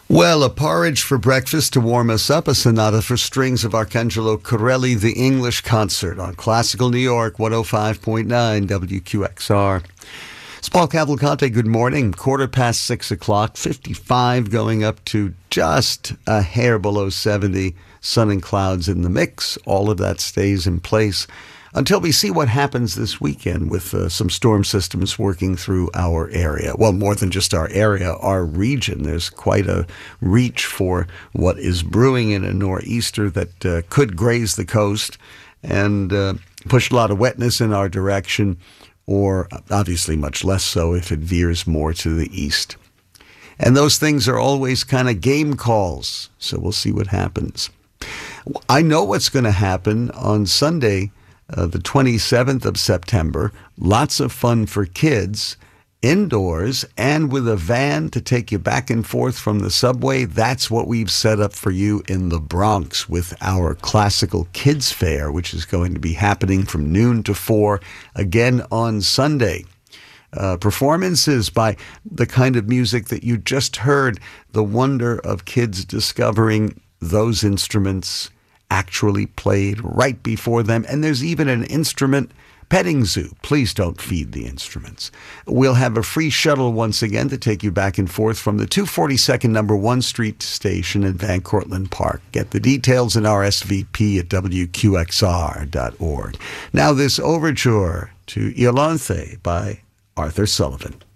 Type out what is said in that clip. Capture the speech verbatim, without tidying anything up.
Well, a porridge for breakfast to warm us up, a sonata for strings of Arcangelo Corelli, the English Concert on Classical New York, one oh five point nine W Q X R. It's Paul Cavalcante, good morning. Quarter past six o'clock, fifty-five going up to just a hair below seventy. Sun and clouds in the mix. All of that stays in place until we see what happens this weekend with uh, some storm systems working through our area. Well, more than just our area, our region. There's quite a reach for what is brewing in a nor'easter that uh, could graze the coast and uh, push a lot of wetness in our direction, or obviously much less so if it veers more to the east. And those things are always kind of game calls, so we'll see what happens. I know what's going to happen on Sunday, Uh, the twenty-seventh of September. Lots of fun for kids, indoors, and with a van to take you back and forth from the subway. That's what we've set up for you in the Bronx with our Classical Kids Fair, which is going to be happening from noon to four, again on Sunday. Uh, performances by the kind of music that you just heard, the wonder of kids discovering those instruments actually played right before them. And there's even an instrument petting zoo. Please don't feed the instruments. We'll have a free shuttle once again to take you back and forth from the two forty-second number one Street station in Van Cortlandt Park. Get the details in R S V P at W Q X R dot org. Now this overture to Iolanthe by Arthur Sullivan.